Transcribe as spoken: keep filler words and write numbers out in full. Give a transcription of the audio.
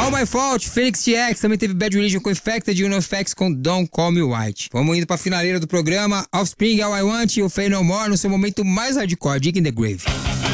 All My Fault, Phoenix T X, também teve Bad Religion com Infected e o NoFX com Don't Call Me White. Vamos indo pra finaleira do programa, Offspring, All I Want e o Faith No More no seu momento mais hardcore, Dig in the Grave.